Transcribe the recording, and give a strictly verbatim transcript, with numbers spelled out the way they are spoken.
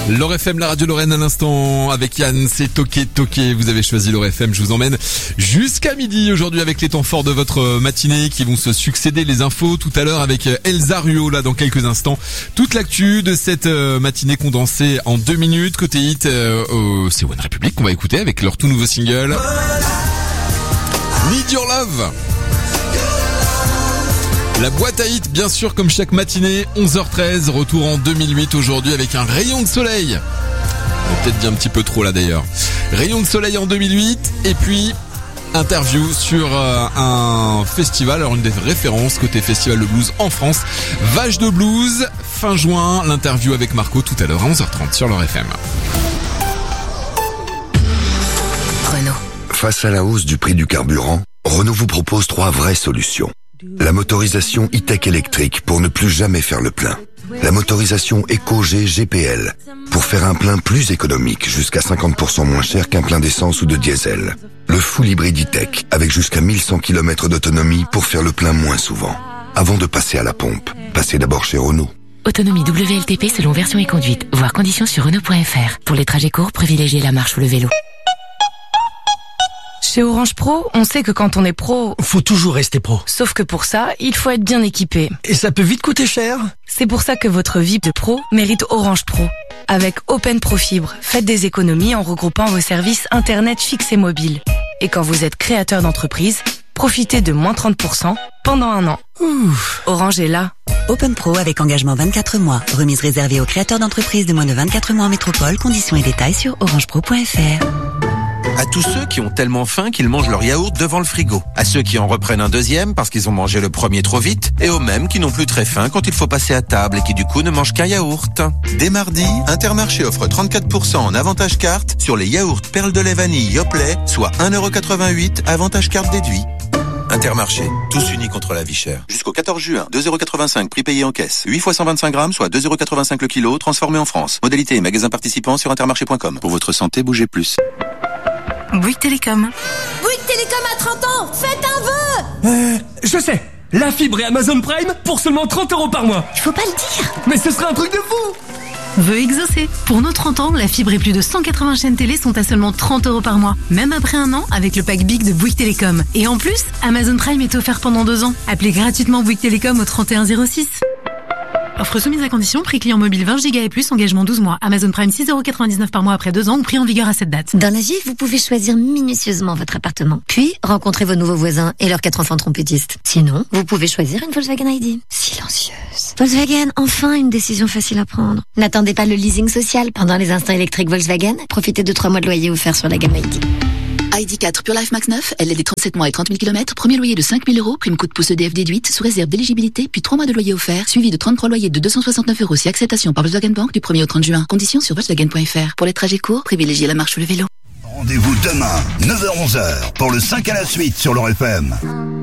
L'Or F M, la radio Lorraine à l'instant avec Yann, c'est Toqué Toqué. Vous avez choisi l'Or F M, je vous emmène jusqu'à midi aujourd'hui avec les temps forts de votre matinée qui vont se succéder. Les infos tout à l'heure avec Elsa Ruot là dans quelques instants. Toute l'actu de cette matinée condensée en deux minutes. Côté hit, euh, c'est One Republic qu'on va écouter avec leur tout nouveau single Need Your Love. La boîte à hits, bien sûr, comme chaque matinée, onze heures treize, retour en deux mille huit aujourd'hui avec un rayon de soleil. On a peut-être dit un petit peu trop là d'ailleurs. Rayon de soleil en deux mille huit, et puis interview sur euh, un festival, alors une des références côté festival de blues en France, Vache de Blues, fin juin, l'interview avec Marco tout à l'heure à onze heures trente sur l'Or F M. Renault. Face à la hausse du prix du carburant, Renault vous propose trois vraies solutions. La motorisation e-tech électrique pour ne plus jamais faire le plein. La motorisation EcoG G P L pour faire un plein plus économique, jusqu'à cinquante pour cent moins cher qu'un plein d'essence ou de diesel. Le full hybride e-tech avec jusqu'à mille cent kilomètres d'autonomie pour faire le plein moins souvent. Avant de passer à la pompe, passez d'abord chez Renault. Autonomie W L T P selon version et conduite. Voir conditions sur Renault point F R. Pour les trajets courts, privilégiez la marche ou le vélo. Chez Orange Pro, on sait que quand on est pro, faut toujours rester pro. Sauf que pour ça, il faut être bien équipé. Et ça peut vite coûter cher. C'est pour ça que votre V I P de pro mérite Orange Pro. Avec Open Pro Fibre, faites des économies en regroupant vos services internet fixes et mobiles. Et quand vous êtes créateur d'entreprise, profitez de moins trente pour cent pendant un an. Ouf. Orange est là. Open Pro avec engagement vingt-quatre mois. Remise réservée aux créateurs d'entreprises de moins de vingt-quatre mois en métropole. Conditions et détails sur orange pro point F R. À tous ceux qui ont tellement faim qu'ils mangent leur yaourt devant le frigo. À ceux qui en reprennent un deuxième parce qu'ils ont mangé le premier trop vite. Et aux mêmes qui n'ont plus très faim quand il faut passer à table et qui du coup ne mangent qu'un yaourt. Dès mardi, Intermarché offre trente-quatre pour cent en avantage carte sur les yaourts perles de lait vanille Yoplait, soit un euro quatre-vingt-huit, avantage carte déduit. Intermarché, tous unis contre la vie chère. Jusqu'au quatorze juin, deux euros quatre-vingt-cinq prix payé en caisse. huit fois cent vingt-cinq grammes, soit deux euros quatre-vingt-cinq le kilo, transformé en France. Modalité et magasins participants sur intermarché point com. Pour votre santé, bougez plus. Bouygues Télécom. Bouygues Télécom à trente ans, faites un vœu. Euh, je sais. La fibre et Amazon Prime pour seulement trente euros par mois. Il faut pas le dire. Mais ce sera un truc de fou. Vœu exaucé. Pour nos trente ans, la fibre et plus de cent quatre-vingts chaînes télé sont à seulement trente euros par mois. Même après un an, avec le pack Big de Bouygues Télécom. Et en plus, Amazon Prime est offert pendant deux ans. Appelez gratuitement Bouygues Télécom au trente et un zéro six. Offre soumise à condition, prix client mobile vingt gigas et plus, engagement douze mois. Amazon Prime six euros quatre-vingt-dix-neuf par mois après deux ans ou prix en vigueur à cette date. Dans la vie, vous pouvez choisir minutieusement votre appartement. Puis, rencontrer vos nouveaux voisins et leurs quatre enfants trompettistes. Sinon, vous pouvez choisir une Volkswagen I D. Silencieuse. Volkswagen, enfin une décision facile à prendre. N'attendez pas le leasing social pendant les instants électriques Volkswagen. Profitez de trois mois de loyer offerts sur la gamme I D. I D quatre Pure Life Max neuf, L L D trente-sept mois et trente mille kilomètres, premier loyer de cinq mille euros, prime coup de pouce E D F déduite, sous réserve d'éligibilité, puis trois mois de loyer offert, suivi de trente-trois loyers de deux cent soixante-neuf euros si acceptation par Volkswagen Bank du premier au trente juin. Conditions sur Volkswagen point F R. Pour les trajets courts, privilégiez la marche ou le vélo. Rendez-vous demain, neuf heures onze, pour le cinq à la suite sur l'Or F M.